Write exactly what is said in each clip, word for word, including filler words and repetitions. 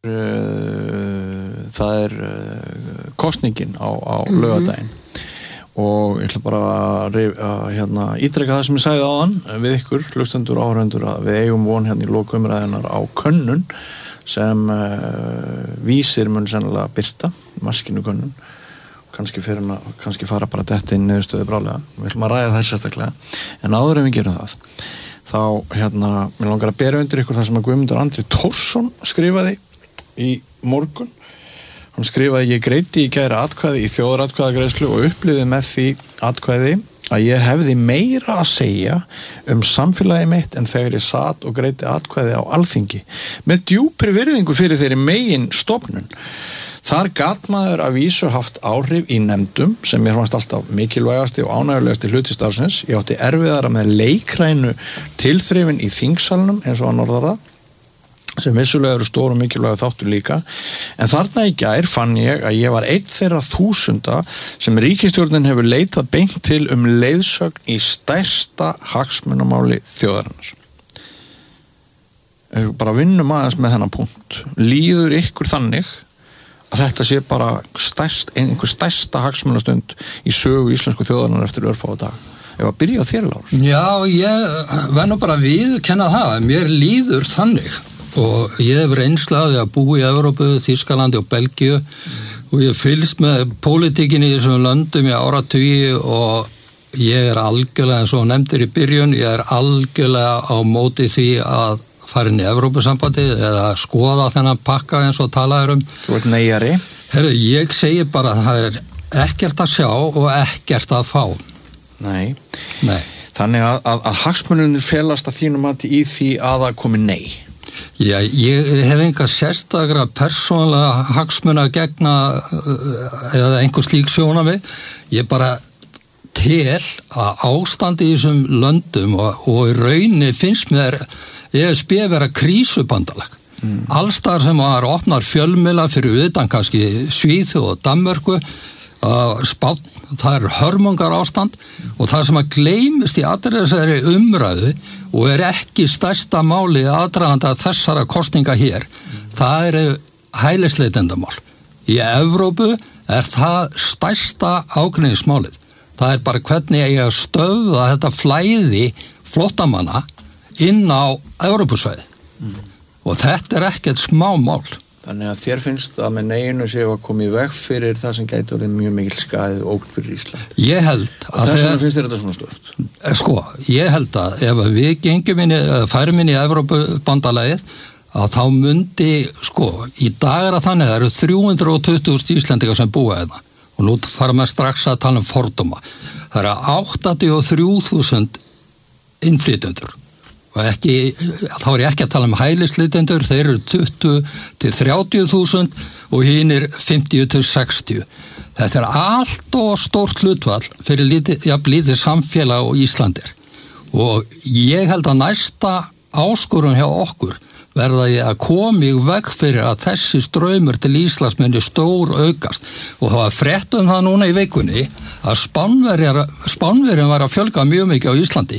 uh, það er uh, kosningin á, á mm-hmm. laugardaginn og ég ætla bara að, að hérna, ítreka það sem ég sagði áðan við ykkur, hlustendur og áhorfendur að við eigum von hérna í lokaumræðunar á könnun sem uh, vísir mun sennilega birta, maskinu könnun kannski, fyrir, kannski fara bara detta inn niðurstöðu brálega, við ætlum að ræða þær sérstaklega en áður en við gerum það þá hérna, mér langar að bera undir ykkur það sem að Guðmundur Andri Tórsson skrifaði í morgun. Hann skrifaði: ég greiddi í gær atkvæði í þjóðaratkvæðagreiðslu og upplifði með því atkvæði að ég hefði meira að segja um samfélagi mitt en þegar ég sat og greiddi atkvæði á Alþingi með djúpri virðingu fyrir þeirri megin stofnun. Þar gat maður að vísu haft áhrif í nefndum sem mér fannst alltaf mikilvægasti og ánægjulegasti hluti starfsins. Ég átti erfiðara með leikrænu tilþrifin í þingsalnum eins og hann orðar það sem vissulega eru stór og mikilvægur þáttur líka en þarna í gær fann ég að ég var einn þeirra þúsunda sem ríkisstjórnin hefur leitað beint til um leiðsögn í stærsta hagsmunamáli þjóðarinnar. Bara vinnum aðeins með þennan punkt. Líður ykkur þannig að þetta sé bara stærst, einhver stærsta hagsmunastund í sögu íslensku þjóðarinnar eftir örfáa dag? Ef að byrja á þér, Lárus. Já, ég verð nú bara viðurkenna það. Mér líður þannig og ég hef reynslaði að búa í Evrópu, Þýskalandi og Belgíu mm. og ég fylgst með pólitíkinni í þessum löndum í áratugi og ég er algjörlega, eins og nefndir í byrjun, ég er algjörlega á móti því að fara inn í Evrópusambandið eða skoða þennan pakka eins og talaður um. Þú ert neyjari. Herru, ég segi bara að það er ekkert að sjá og ekkert að fá. Nei. Nei. Þannig að, að, að hagsmununir felast að þínum mati í því að það komi nei. Já, ég hef enga sérstakra persónulega hagsmuna að gegna eða einhver slík sjónarmið. Ég bara tel að ástandi í þessum löndum og, og í rauninni finnst mér E S B vera krísubandalag. Mm. Allstar sem var opnar fjölmiðla fyrir utan kannski Svíþjóð og Danmörku, uh, Spánn, það er hörmungar ástand og það sem að gleymist í allri þessari umræðu og er ekki stærsta máli aðdraganda þessara kosninga hér, það eru hælisleitendamál. Í Evrópu er það stærsta ágreiningsmálið. Það er bara hvernig ég að stöðva þetta flæði flóttamanna inn á Evrópusvæði. Mm. Og þetta er ekkert smá mál. Þannig að þér finnst að með neginu séu að koma í veg fyrir það sem gæti orðið mjög mikil skaðið og ógn fyrir Ísland. Ég held að og þess vegna finnst þér þetta svona stórt. Sko, ég held að ef við gengjum inn í, færum inn í Evrópubandalagið að þá myndi, sko, í dag er að þannig það eru þrjú hundruð tuttugu þúsund Íslendingar sem búa þetta og nú farum við strax að tala um fordóma. Það eru áttatíu og þrjú þúsund innflytjendur. Og ekki, þá er ég ekki að tala um hælisleitendur, þeir eru tuttugu til þrjátíu þúsund og hinir fimmtíu til sextíu. Þetta er allt og stórt hlutfall fyrir lítið, ja, lítið samfélag og Íslandir. Og ég held að næsta áskorun hjá okkur verða ég að koma í veg fyrir að þessi straumur til Íslands myndi stór aukast. Og það var frétt um það núna í vikunni að Spánverjar var að fjölga mjög mikið á Íslandi.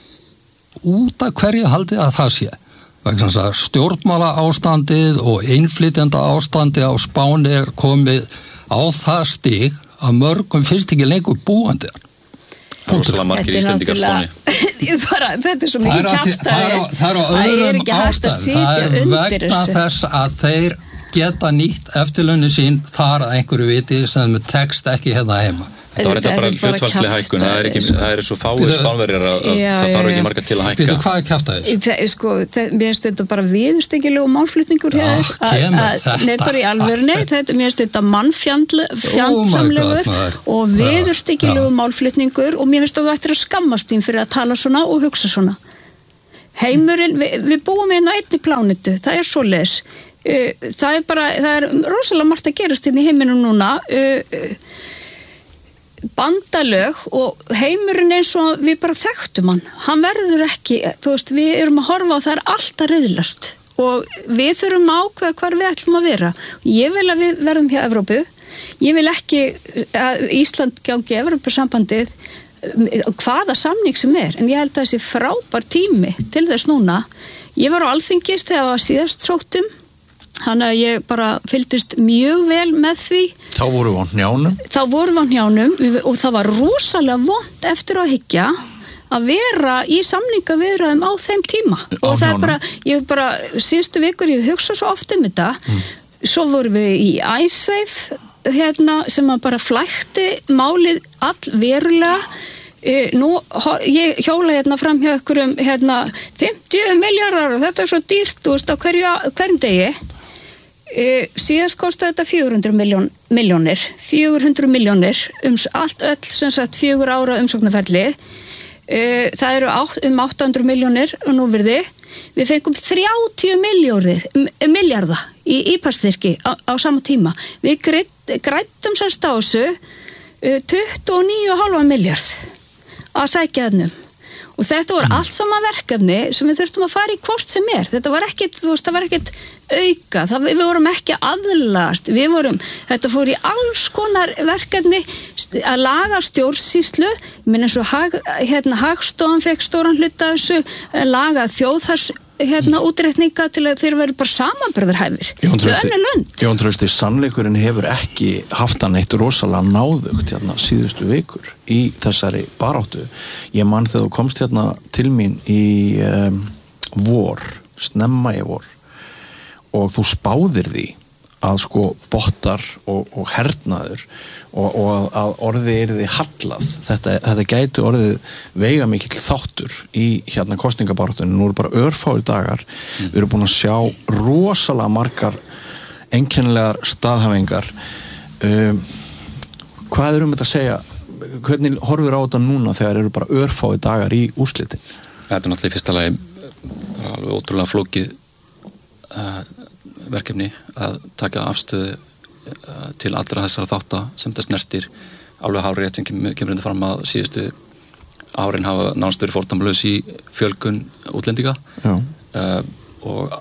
Út af hverju haldið að það sé vegna þess að stjórnmála ástandið og innflytjenda ástandið á Spáni er komið á það stig að mörgum finnst ekki lengur búandi. Rósalega margir Íslendingar Spáni. Bara, þetta er svo mikið kjaftaði það er á öðrum ástæð það er vegna þess að þeir geta nýtt eftirlaunni sín þar að einhverju viti sem tekst ekki hérna heima. Þetta var þetta bara hlutfallsleg hækkun, það er ekki, það er svo fáið Spánverjar að það þarf ekki marga til að hækka. Býtu, hvað er kjaftaðis? Sko, mér finnst þetta bara viðurstyggilegu málflutningur hér. Nei, bara í alvörunni, þetta mér finnst þetta mannfjandsamlegur og viðurstyggilegu málflutningur og mér finnst að þú ættir að skammast þín fyrir að tala svona og hugsa svona. Heimurinn, við, við búum hérna á einni plánetu, það er svoleiðis. Það er bara, það er rosalega margt að gerast inn í heiminum núna. Bandalög og heimurinn eins og við bara þekktum hann hann verður ekki, þú veist, við erum að horfa á það er allt að riðlast og við þurfum að ákveða hvar við ætlum að vera. Ég vil að við verðum hjá Evrópu, ég vil ekki að Ísland gangi Evrópusambandið hvaða samning sem er, en ég held að þessi frábær tími til þess núna. Ég var á Alþingis þegar það var síðast sóttum Þannig að ég bara fylgdist mjög vel með því. Þá voru við á hnjánum? Þá voru við á hnjánum og það var rosalega vont eftir að hyggja að vera í samningaviðræðum á þeim tíma. Á og það er bara, ég bara, síðustu vikur ég hugsa svo oft um þetta, mm. svo vorum við í iSafe, hérna, sem að bara flækti málið all verulega. E, nú, ég hjóla hérna fram hjá ykkur um hérna, fimmtíu milljarðar og þetta er svo dýrt, þú veist, á hverju, hverjum degi. E, síðast kostaði þetta fjögur hundruð milljón, milljónir fjögur hundruð milljónir um allt öll sem sagt fjögur ára umsóknarferli. e, það eru átt, um átta hundruð milljónir og nú virði við fengum þrjátíu milljarða í ípastyrki á, á sama tíma. Við grættum sérst á þessu e, tuttugu og níu komma fimm milljarð að sækja þennum. Og þetta voru allt saman verkefni sem við þurftum að fara í hvort sem er. Þetta var ekkit, þú veist, það var ekkit auka. Það, við vorum ekki aðlagast. Við vorum, þetta fór í alls konar verkefni að laga stjórnsýslu. Ég meina eins og hag, hérna, Hagstofan fekk stóran hluta þessu, laga þjóðhars hérna útreikninga til að þeir veru bara samanburðarhæfir. Jón Trausti, sannleikurinn hefur ekki haft hann eitt rosalega náðugt hérna síðustu vikur í þessari baráttu. Ég man þegar þú komst hérna til mín í um, vor, snemma í vor og þú spáðir því að sko bottar og, og hernaður og, og að, að orðið yrði hallað. Þetta, þetta gæti orðið veiga mikill þáttur í hérna kosningabaráttunni. Nú eru bara örfáir dagar. Mm. Við erum búin að sjá rosalega margar einkennilegar staðhæfingar. Um, hvað er um þetta að segja? Hvernig horfir á þetta núna þegar eru bara örfáir dagar í úrslitin? Þetta er náttúrulega í fyrsta lagi alveg ótrúlega flókið uh, verkefni að taka afstöðu uh, til allra þessara þátta sem það snertir. Alveg hárrétt sem kemur, kemur enda fram að síðustu árin hafa nánast verið fordæmalaus í fjölgun útlendinga uh, og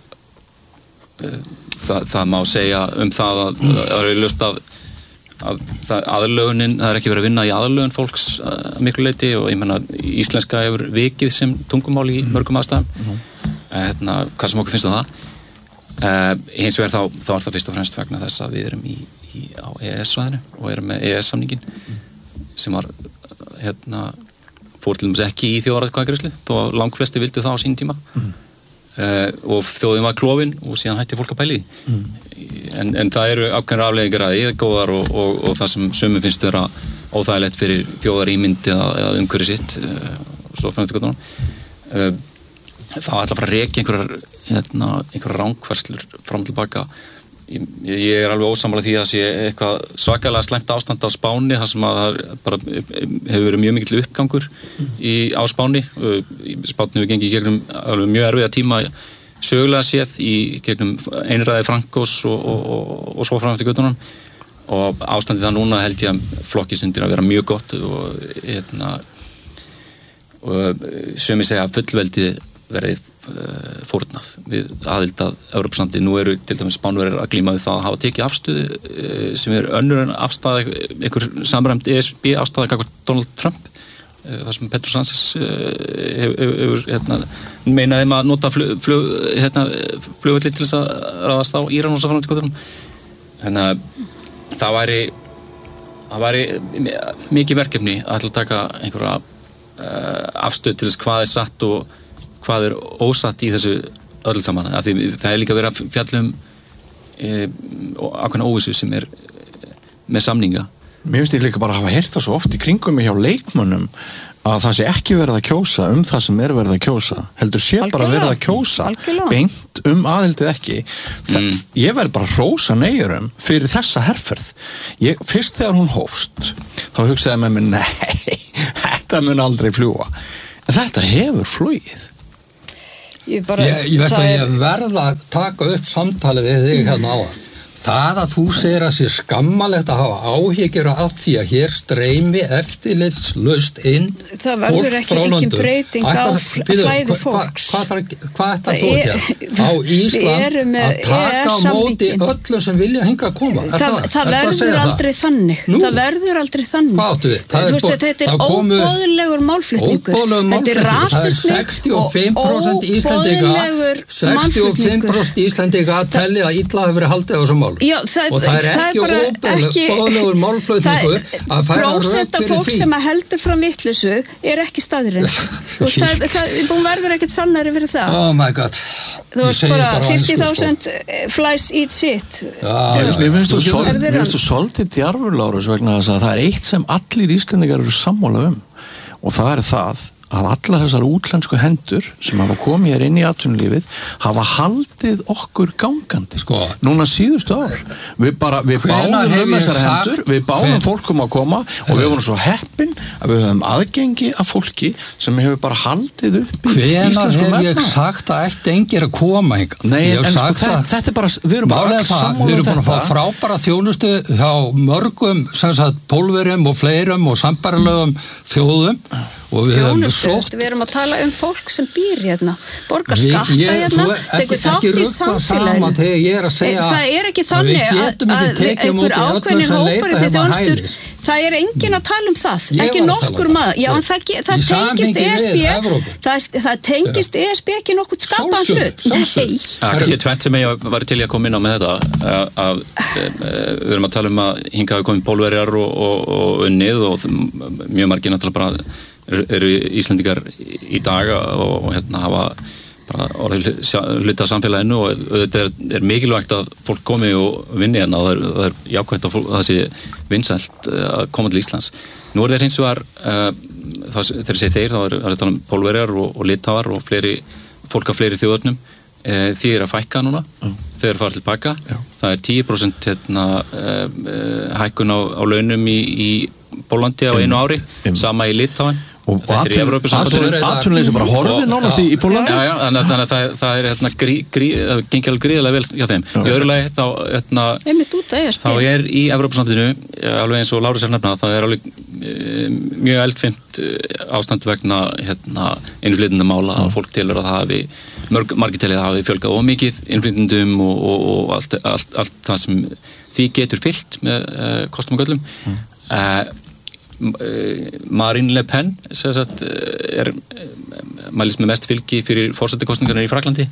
uh, það, það má segja um það að það er ljóst að, að það, aðlögunin, það er ekki verið að vinna í aðlögun fólks uh, miklu leyti og ég menna íslenska hefur vikið sem tungumál í mörgum aðstæðum. Mm-hmm. uh, hérna, hvað sem okkur finnst um það? Uh, hins vegar þá, þá er það fyrst og fremst vegna þess að við erum í, í, á E E S-svæðinu og erum með E E S-samningin mm. sem var hérna, fór til dæmis ekki í þjóðaratkvæðagreiðslu þó að langflesti vildu það á sín tíma mm. uh, og þjóðin var klofin og síðan hætti fólk að pæli því mm. en, en það eru ákveðnar afleiðingar að yfirgóðar og, og, og það sem sumum finnst vera óþægilegt fyrir þjóðarímynd eða, eða umhverfi sitt uh, og svo fremst ykkur uh, þá ætla að fara að reki einhverjar hérna, einhverjar rángfærslur fram til baka. Ég, ég er alveg ósammála því að sé eitthvað svakalega slæmt ástand á Spáni þar sem að það bara hefur verið mjög mikill uppgangur í, á Spáni. Spáni hefur gengið í gegnum alveg mjög erfiða tíma sögulega séð í gegnum einræði Frankos og, og, og, og svo fram eftir göttunum og ástandið það núna held ég að flokkist undir að vera mjög gott og hérna og sumir segja að fullveldið verið uh, fórnað við aðild að Evrópusambandinu. Nú eru til dæmis Spánverjar að glíma við það að hafa tekið afstöðu uh, sem er önnur en afstaða einhver samræmd E S B afstaða gagnvart Donald Trump uh, þar sem Pedro Sánchez uh, hefur hef, hérna, meinaði maður að nota flug, flug, hérna, flugvelli til þess að ráðast á Íran og svo fram til göttunum. Þannig að það væri það væri mikið verkefni að ætla að taka einhverja uh, afstöðu til þess hvað er satt og hvað er ósatt í þessu öll saman, af því það er líka verið að fjalla um e, ákveðna óvissu sem er e, með samninga. Mér finnst ég líka bara að hafa heyrt það svo oft í kringum mig hjá leikmönnum að það sé ekki verið að kjósa um það sem er verið að kjósa, heldur sé Algjörlega. Bara verið að kjósa Algjörlega. Beint um aðildið ekki. Það, mm. Ég verð bara hrósa neyjurum fyrir þessa herferð. Ég, fyrst þegar hún hófst þá hugsaði ég með mig, nei, þetta mun aldrei fljúa. En þetta hefur flugið. Ég, bara, ég, ég veist að ég verða að taka upp samtali við þig hérna á það. það að þú segir að sé skammalegt að hafa áhyggjur af því að hér streymi eftirlitslaust inn það verður ekki engin breyting á flæði fólks. Hvað er það tókja á Ísland að taka á móti öllum sem vilja hinga að koma? Það verður aldrei þannig. Það verður aldrei þannig. Hvað áttu við? Þetta er óboðlegur málflutningur. Þetta er rasismi og óboðlegur málflutningur. sextíu og fimm prósent Íslendinga að telli að illa hefur verið haldið á þessum málum. Já, það, og það er ekki óboðlegur málflutningur að færa rök fyrir því. Prósent af fólk sem að heldur fram vitleysu er ekki staðurinn. það, það búin verður ekkert sannari fyrir það. Oh my god. Þú veist bara fifty thousand flies eat shit. Mér finnst þú svolítið djarfur, Lárus, vegna þess að það er eitt sem allir Íslendingar eru sammála um og það er það að allar þessar útlensku hendur sem hafa komið hér inn í atvinnulífið hafa haldið okkur gangandi sko. Núna síðustu ár við bara, við báðum um þessar hendur við báðum hven... fólkum að koma og við vorum svo heppin að við höfum aðgengi af fólki sem hefur bara haldið upp í íslensku hef ég sagt að eftir engir að koma hingað? Nei, en sko þetta, þetta er bara við erum bara sammála við erum búin að fá frábæra þjónustu hjá mörgum sem sagt Pólverjum og fleirum og sambærilegum þjóðum og við höfum sótt við erum að tala um fólk sem býr hérna borgar skatta hérna tekur þátt í samfélaginu það er ekki þannig að einhver ákveðnir hópar í þjónustur það er enginn að tala um það ekki nokkur maður já, það, það tengist E S B það, það tengist E S B ekki nokkuð skapaðan hlut það er kannski tvennt sem ég var til í að koma inn á með þetta að við erum að tala um að hingað hafi komið Pólverjar og unnið og mjög margir náttúrulega bara eru Íslendingar í dag og, og hérna hafa bara orðið hluta af samfélaginu og þetta er, er mikilvægt að fólk komi og vinni hérna og það er, það er jákvæmt að, að það sé vinsælt að koma til Íslands. Nú er þeir hins vegar uh, það, þegar ég segi þeir þá er það tala um Pólverjar og, og Litháar og fleiri, fólk af fleiri þjóðurnum uh, því er að fækka núna mm. þeir fara tilbaka. Já. Það er tíu prósent hérna, uh, hækkun á, á launum í, í Pólandi á einu ári, um. sama í Litháen og atvinnuleysi bara horfið nánast í, í Pólandi já, já, þannig að það, það er hérna, grí, grí, það gengir alveg gríðilega vel hjá þeim já. Í öðru lagi þá, hérna, þá er í Evrópusambandinu alveg eins og Lárus er nefna það er alveg um, mjög eldfimt ástand vegna hérna, innflytjendamála að fólk telur að það hafi mörg, margir telur að það hafi fjölgað ómikið innflytjendum og, og, og allt, allt, allt það sem því getur fyllt með uh, kostum og göllum mm. uh, Marine Le Pen sagt, er mælist með mest fylgi fyrir forsetakosningarnar í Fraklandi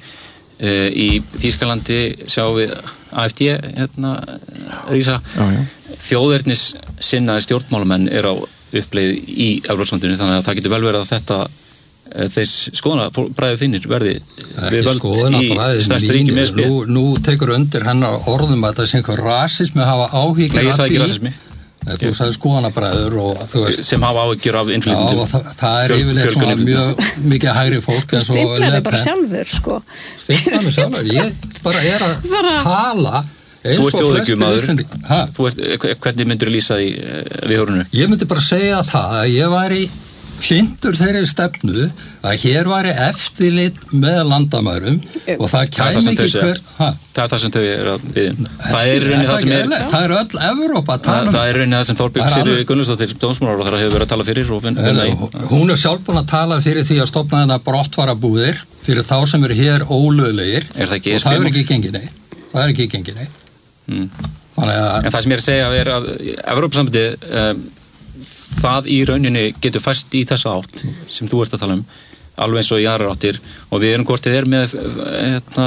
í Þýskalandi sjáum við A F D hérna rísa þjóðernis sinnaði stjórnmálamenn er á uppleið í Evrópusambandinu þannig að það getur vel verið að þetta þess skoðanabræðið þínir verði við völd í stærstu ríki með nú, nú tekur undir hennar orðum að það sé einhver rasismi hafa áhyggjur Nei, ég sagði ekki rasismi Þú sagði skoðanabræður og þú veist sem hafa áhyggjur af innflytjendum. Já, það, það er yfirleitt svona mjög mikið hægri fólk eins og Stimplaði bara sjálfur, sko. Stimplaði sjálfur, ég bara er að bara... tala eins og flestir Íslendingar. Þú ert, hvernig myndur þú lýsa því við hórunu? Ég myndi bara segja það að ég væri hlindur þeirri stefnu að hér væri eftirlit með landamærum og það kæmi ekki hver ha? Það er það sem þau er að við það er rauninni það sem er það er öll Evrópa að tala um það er rauninni það sem Þorbjörg Sigríður Gunnlaugsdóttir dómsmálaráðherra hefur verið að tala fyrir og hún er sjálf búin að tala fyrir því að stofna þennan brottfararbúðir fyrir þá sem eru hér ólöglegir og það er ekki gengið neitt það er ekki gengið neitt mm. en það sem ég er að segja er að Evrópusambandið um, það í rauninni getur fæst í þessa átt sem þú ert að tala um alveg eins og í aðrar áttir og við erum hvort þið er með hérna,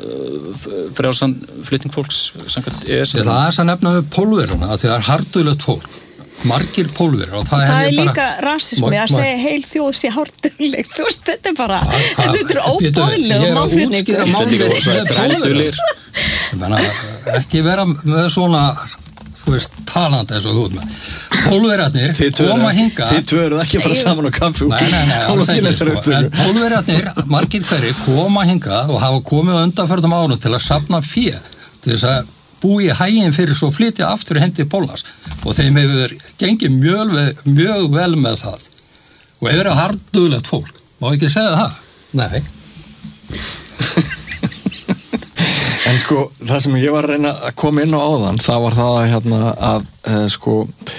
frjálsan flytting fólks samkvæmt E S. Það er þess að nefna við Pólverjana að það er hardulegt fólk margir Pólverjar og það, það er bara, líka rasismi að segja heil þjóð sé harduleg þú veist þetta er bara þetta er óbóðilega málflutningur Íslendingar þannig að ekki vera með svona þú veist, talandi eins og þú með Pólverjarnir koma hinga Þið tvö eruð ekki að fara saman á kaffu Nei, nei, nei, alls ekki sko En Pólverjarnir, margir hverjir koma hinga og hafa komið á undanförnum árum til að safna fé til þess að búi í hæginn fyrir svo flytja aftur í hendi Póllands og þeim hefur gengið mjög, mjög vel með það og hefur verið harduglegt fólk má ekki segja það? Nei En sko, það sem ég var að reyna að koma inn á áðan, það var það að, hérna, að uh, sko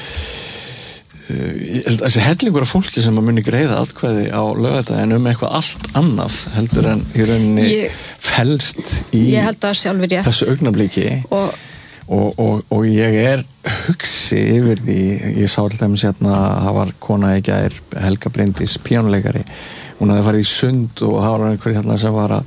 uh, þessi hellingur af fólki sem að muni greiða atkvæði á laugardaginn um eitthvað allt annað heldur en í rauninni ég, felst í þessu augnabliki og, og, og, og ég er hugsi yfir því, ég sá alltaf með sérna að það var kona í gær, Helga Bryndís, píanuleikari, hún hafði farið í sund og það var einhver hérna sem var að